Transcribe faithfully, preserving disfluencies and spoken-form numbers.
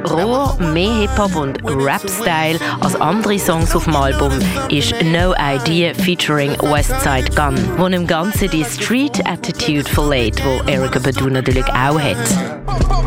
roher, mehr Hip-Hop und Rap-Style als andere Songs auf dem Album ist No Idea featuring Westside Gunn, wo im Ganzen die Street-Attitude verleiht, wo Erykah Badu natürlich auch hat.